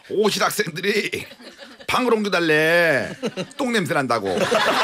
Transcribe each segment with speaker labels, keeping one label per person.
Speaker 1: 오실 학생들이 방을 옮겨달래. 똥냄새 난다고.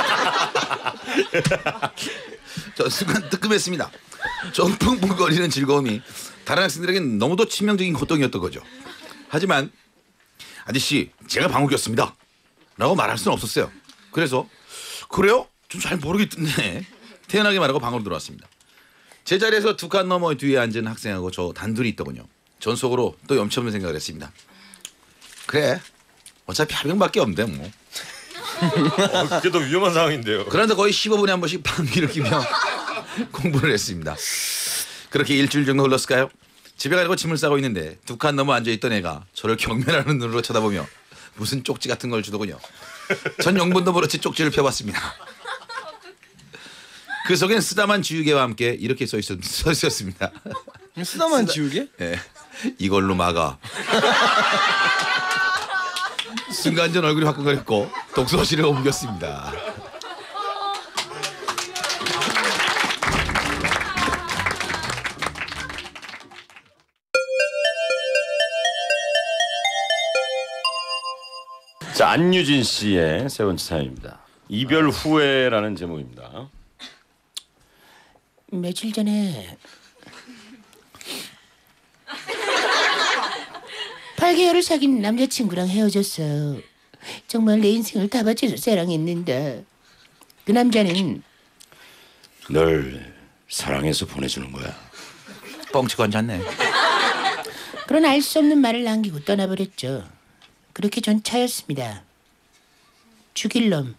Speaker 1: 저 순간 뜨끔했습니다. 저 쿵쿵거리는 즐거움이 다른 학생들에겐 너무도 치명적인 고통이었던 거죠. 하지만 아저씨 제가 방 옮겼습니다 라고 말할 수는 없었어요. 그래서 그래요? 좀 잘 모르겠던데 태연하게 말하고 방으로 들어왔습니다. 제 자리에서 두 칸 너머 뒤에 앉은 학생하고 저 단둘이 있더군요. 전 속으로 또 염치 없는 생각을 했습니다. 그래 어차피 한 명밖에 없는데 뭐.
Speaker 2: 그게 더 위험한 상황인데요.
Speaker 1: 그런데 거의 15분에 한 번씩 방귀를 끼며 공부를 했습니다. 그렇게 일주일 정도 흘렀을까요? 집에 가려고 짐을 싸고 있는데 두 칸 넘어 앉아있던 애가 저를 경멸하는 눈으로 쳐다보며 무슨 쪽지 같은 걸 주더군요. 전 용분도 모르지 쪽지를 펴봤습니다. 그 속엔 쓰다만 지우개와 함께 이렇게 써 있었습니다.
Speaker 3: 쓰다만 지우개?
Speaker 1: 네, 이걸로 막아. 순간 전 얼굴이 화끈거렸고 독서실을 옮겼습니다.
Speaker 2: 자, 안유진 씨의 세 번째 사연입니다. 이별 후회라는 제목입니다.
Speaker 4: 며칠 전에 8개월을 사귄 남자친구랑 헤어졌어요. 정말 내 인생을 다 바쳐서 사랑했는데 그 남자는
Speaker 2: 널 사랑해서 보내주는 거야.
Speaker 1: 뻥치고 앉았네.
Speaker 4: 그런 알 수 없는 말을 남기고 떠나버렸죠. 그렇게 전 차였습니다. 죽일 놈.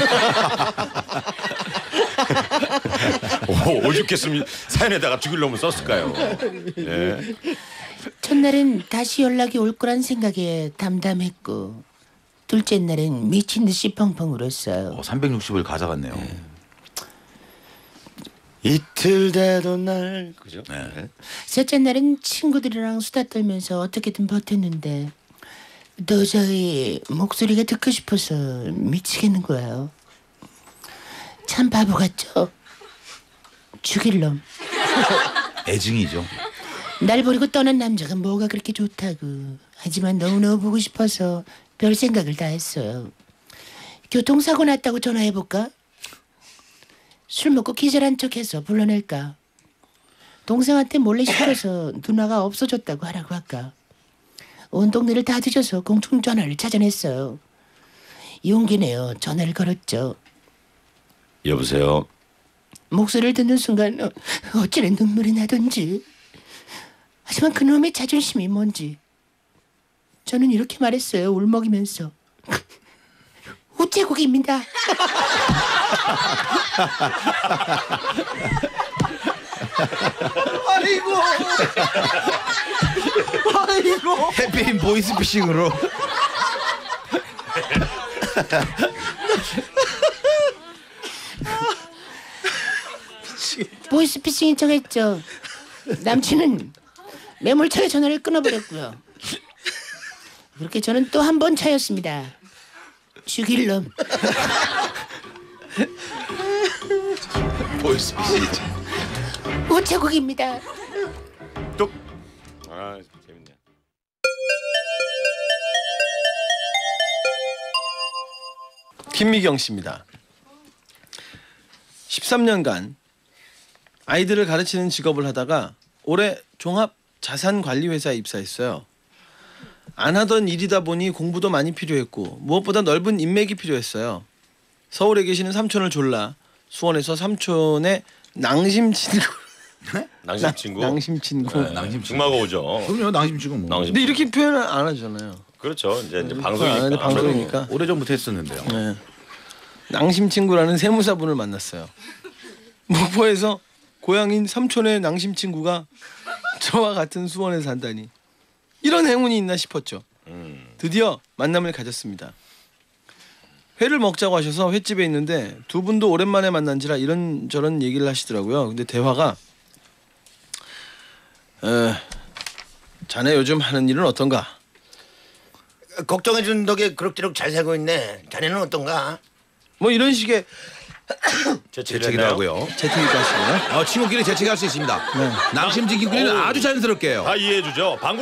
Speaker 2: 오죽했으면 사연에다가 죽일 놈을 썼을까요? 예.
Speaker 4: 첫날은 다시 연락이 올 거란 생각에 담담했고 둘째 날은 미친 듯이 펑펑 울었어요.
Speaker 1: 360을 가져갔네요.
Speaker 2: 이틀 되던 날 그죠?
Speaker 1: 네.
Speaker 4: 셋째 날은 친구들이랑 수다 떨면서 어떻게든 버텼는데 도저히 목소리가 듣고 싶어서 미치겠는 거예요. 참 바보 같죠? 죽일 놈.
Speaker 1: 애증이죠.
Speaker 4: 날 버리고 떠난 남자가 뭐가 그렇게 좋다고. 하지만 너무너무 보고 싶어서 별 생각을 다 했어요. 교통사고 났다고 전화해볼까? 술 먹고 기절한 척해서 불러낼까? 동생한테 몰래 시켜서 누나가 없어졌다고 하라고 할까? 온 동네를 다 뒤져서 공중전화를 찾아냈어요. 용기 내어 전화를 걸었죠.
Speaker 2: 여보세요.
Speaker 4: 목소리를 듣는 순간 어찌나 눈물이 나던지. 하지만 그놈의 자존심이 뭔지 저는 이렇게 말했어요. 울먹이면서. 우체국입니다.
Speaker 3: 아이고. 아이고.
Speaker 1: 해피인 보이스피싱으로.
Speaker 4: 보이스피싱인 척했죠. 남친은 매몰차게 전화를 끊어버렸고요. 그렇게 저는 또 한 번 차였습니다. 죽일 놈.
Speaker 1: 보이스피싱.
Speaker 4: 우체국입니다.
Speaker 2: 뚝. 아, 재밌네.
Speaker 3: 김미경 씨입니다. 13년간 아이들을 가르치는 직업을 하다가 올해 종합 자산관리회사에 입사했어요. 안 하던 일이다 보니 공부도 많이 필요했고 무엇보다 넓은 인맥이 필요했어요. 서울에 계시는 삼촌을 졸라 수원에서 삼촌의 낭심친구.
Speaker 2: 낭심친구.
Speaker 3: 낭심친구.
Speaker 2: 네, 낭심 중마고 오죠.
Speaker 1: 그럼요. 낭심치고 뭐.
Speaker 2: 낭심.
Speaker 3: 근데 이렇게 표현을 안 하잖아요.
Speaker 2: 그렇죠. 이제
Speaker 3: 근데
Speaker 2: 방송이니까.
Speaker 3: 방송이니까.
Speaker 1: 오래전부터 했었는데요.
Speaker 3: 네. 낭심친구라는 세무사분을 만났어요. 목포에서 고향인 삼촌의 낭심친구가 저와 같은 수원에 산다니 이런 행운이 있나 싶었죠. 드디어 만남을 가졌습니다. 회를 먹자고 하셔서 횟집에 있는데 두 분도 오랜만에 만난지라 이런저런 얘기를 하시더라고요. 근데 대화가 자네 요즘 하는 일은 어떤가?
Speaker 5: 걱정해준 덕에 그럭저럭 잘 살고 있네. 자네는 어떤가?
Speaker 3: 뭐 이런 식의
Speaker 1: 재채기도 하고요.
Speaker 3: 재테니까 하시네요.
Speaker 1: 친구끼리 재채기할 수 있습니다. 낭심지기끼리는 아주 자연스럽게 해요.
Speaker 2: 다 이해해주죠. 방구